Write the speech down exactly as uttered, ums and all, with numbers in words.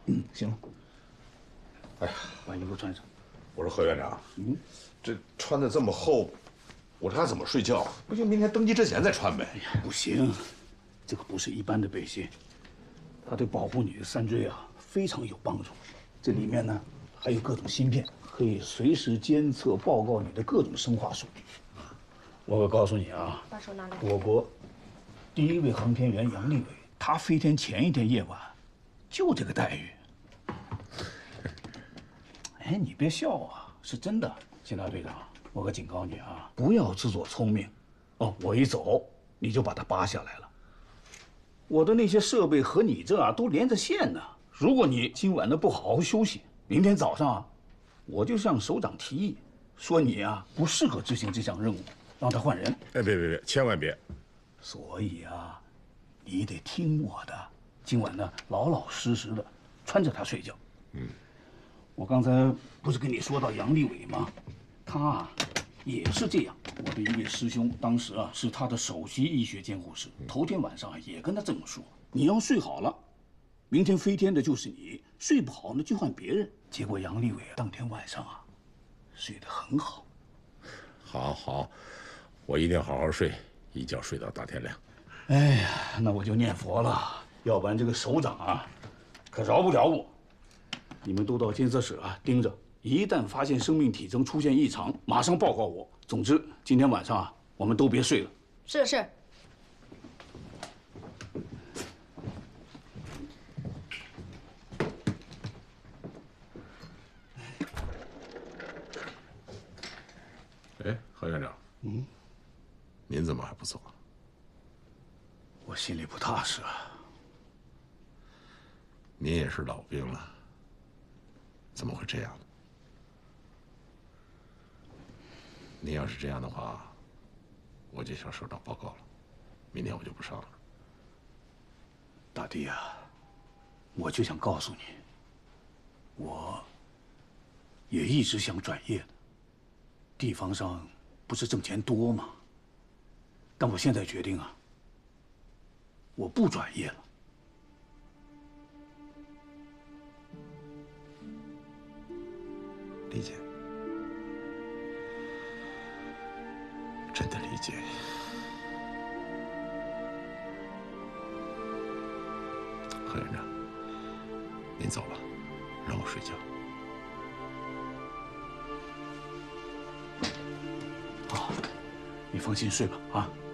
嗯，行了。 哎呀， 把衣服穿上。 我说何院长， 嗯， 这穿的这么厚，我这还怎么睡觉？不行，明天登基之前再穿呗。 哎呀，不行，这个不是一般的背心，它对保护你的三椎啊非常有帮助。这里面呢还有各种芯片，可以随时监测报告你的各种生化数据。我告诉你啊， 把手拿来。 我国第一位航天员杨利伟，他飞天前一天夜晚就这个待遇。哎，你别笑啊，是真的。金大队长，我可警告你啊，不要自作聪明。哦，我一走你就把它扒下来了。我的那些设备和你这啊都连着线呢。如果你今晚呢不好好休息，明天早上啊，我就向首长提议，说你啊不适合执行这项任务，让他换人。 哎，别别别，千万别！ 所以啊，你得听我的，今晚呢老老实实的穿着它睡觉。 嗯。 我刚才不是跟你说到杨利伟吗？他啊，也是这样。我的一位师兄，当时啊是他的首席医学监护师，头天晚上啊也跟他这么说：你要睡好了，明天飞天的就是你；睡不好呢就换别人。结果杨利伟啊，当天晚上啊，睡得很好。 好好，我一定好好睡，一觉睡到大天亮。 哎呀，那我就念佛了，要不然这个首长啊，可饶不了我。你们都到监测室啊盯着，一旦发现生命体征出现异常，马上报告我。总之，今天晚上啊，我们都别睡了。 是是。 哎，何院长， 嗯， 您怎么还不走？ 我心里不踏实啊。 您也是老兵了。怎么会这样呢？您要是这样的话，我就向首长报告了，明天我就不上了。 大弟啊，我就想告诉你，我也一直想转业的。地方上不是挣钱多吗？但我现在决定啊，我不转业了。 理解，真的理解。何院长，您走吧，让我睡觉。 好，你放心睡吧，啊。